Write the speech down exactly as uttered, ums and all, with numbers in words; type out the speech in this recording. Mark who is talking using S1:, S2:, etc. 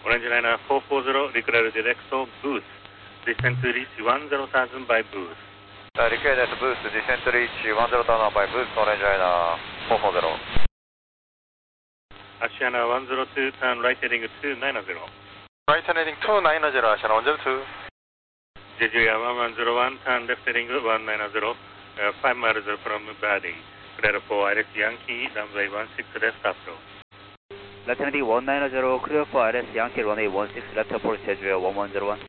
S1: Orange Liner four four zero, required direct to booth. Descent to reach one zero thousand by booth.
S2: Uh, required at booth, descent to reach one zero thousand by booth, Orange Liner four four zero.
S1: Asiana one zero two, turn right heading two nine zero.
S2: Right heading two nine zero, Asiana one zero two.
S1: Jeju one one zero one, turn left heading one nine zero, uh, five miles from Bading. Clear for Iris Yankee, runway one six left approach.
S3: Left heading one nine zero, clear for Iris Yankee, runway one six left approach, Jeju one one zero one.